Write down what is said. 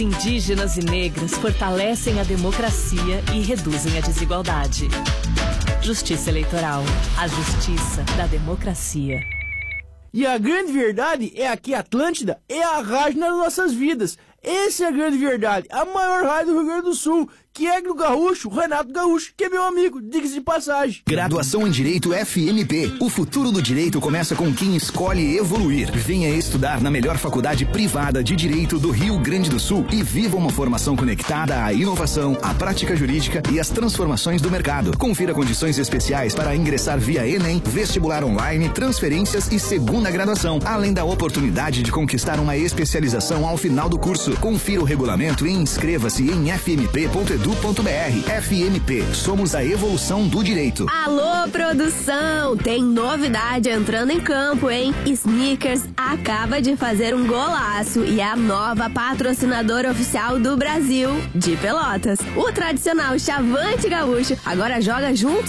Indígenas e negras fortalecem a democracia e reduzem a desigualdade. Justiça Eleitoral. A justiça da democracia. E a grande verdade é que Atlântida é a rádio nas nossas vidas. Essa é a grande verdade. A maior rádio do Rio Grande do Sul, que é do Gaúcho, Renato Gaúcho, que é meu amigo, diga-se de passagem. Graduação em Direito FMP. O futuro do direito começa com quem escolhe evoluir. Venha estudar na melhor faculdade privada de Direito do Rio Grande do Sul e viva uma formação conectada à inovação, à prática jurídica e às transformações do mercado. Confira condições especiais para ingressar via Enem, vestibular online, transferências e segunda graduação, além da oportunidade de conquistar uma especialização ao final do curso. Confira o regulamento e inscreva-se em fmp.edu.br. FMP, somos a evolução do direito. Alô, produção! Tem novidade entrando em campo, hein? Snickers acaba de fazer um golaço e é a nova patrocinadora oficial do Brasil, de Pelotas. O tradicional Chavante Gaúcho agora joga junto